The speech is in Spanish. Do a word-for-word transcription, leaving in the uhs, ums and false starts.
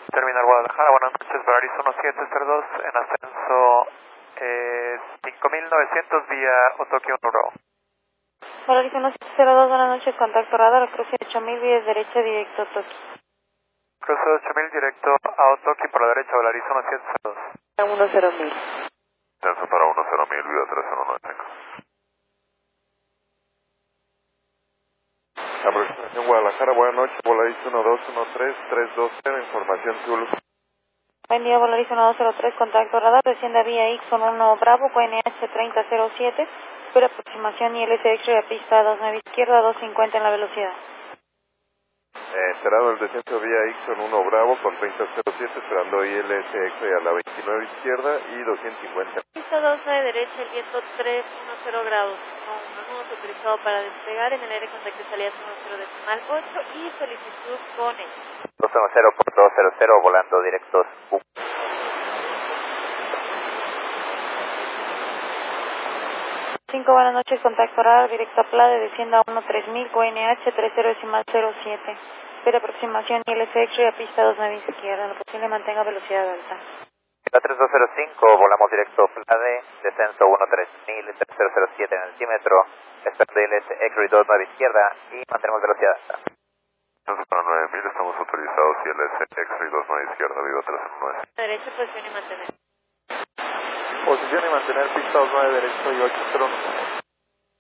Terminal Guadalajara, buenas noches, Volaris uno siete cero dos en ascenso eh, cinco mil novecientos vía Otoki uno Bravo. Volaris uno siete cero dos, buenas noches, contacto radar, cruce ocho mil, vías derecha, directo Otoki. Cruce ocho mil directo a Otoki por la derecha, Volaris uno siete cero dos. uno cero mil. Ascenso para uno cero mil, vía tres uno nueve cinco. Aproximación Guadalajara, buenas noches, Volaris uno dos uno tres tres dos cero, información Zulu. Buen día, Volaris uno dos cero tres, contacto radar, desciende a vía Ixon uno Bravo, Q N H treinta cero siete, espera aproximación I L S X-ray a pista dos nueve izquierda, dos cincuenta en la velocidad. Eh, esperado el descenso vía Ixon uno Bravo con treinta cero siete, esperando I L S X a la veintinueve izquierda y doscientos cincuenta. Pista dos nueve derecha, el viento tres uno cero grados, con nudo autorizado para despegar en el aire con de salida uno cero decimal ocho y solicitud con él. dos uno cero por dos cero cero, volando directos U. cinco, buenas noches, contacto radar, directo a Plade, descienda a uno tres mil, Q N H treinta decimal cero siete. Espera aproximación I L S X-ray a pista dos nueve izquierda, en lo posible mantenga velocidad alta. La tres dos cero cinco, volamos directo Plade, descenso uno tres mil, tres cero cero siete en el altímetro, espera I L S X-ray dos nueve izquierda y mantenemos velocidad alta. Descenso para nueve mil, estamos autorizados I L S X-ray dos nueve izquierda, vivo tres nueve. Derecha, posición y mantener. Posición y mantener pista dos nueve derecho y ocho cero uno.